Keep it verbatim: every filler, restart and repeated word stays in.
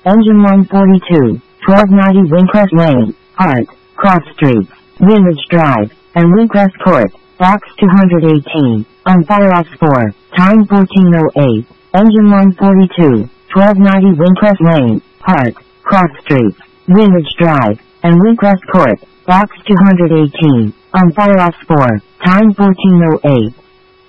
Engine line forty-two, twelve ninety Windcrest Lane, Hart, Cross Streets, Greenwich Drive, and Windcrest Court, box two hundred eighteen, on fire ops four, time fourteen oh eight. Engine line forty-two, twelve ninety Windcrest Lane, Hart, Cross Streets, Greenwich Drive, and Windcrest Court, box two hundred eighteen, on fire ops four, time fourteen oh eight.